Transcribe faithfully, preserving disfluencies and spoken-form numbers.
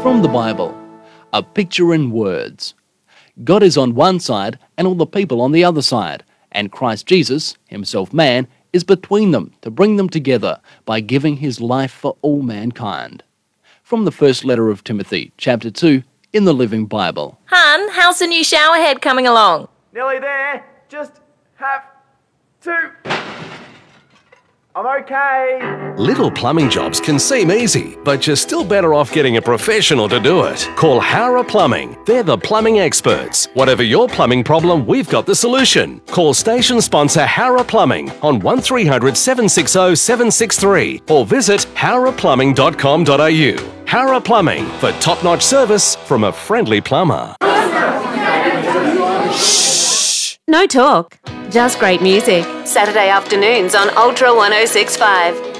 From the Bible, a picture in words. God is on one side and all the people on the other side, and Christ Jesus, himself man, is between them to bring them together by giving his life for all mankind. From the first letter of Timothy, chapter two, in the Living Bible. Hun, how's the new shower head coming along? Nearly there. Just have to. I'm okay. Little plumbing jobs can seem easy, but you're still better off getting a professional to do it. Call Hara Plumbing. They're the plumbing experts. Whatever your plumbing problem, we've got the solution. Call station sponsor Hara Plumbing on one three hundred, seven six zero, seven six three or visit hara plumbing dot com dot a u. Hara Plumbing, for top-notch service from a friendly plumber. Shh! No talk, just great music. Saturday afternoons on Ultra one oh six point five.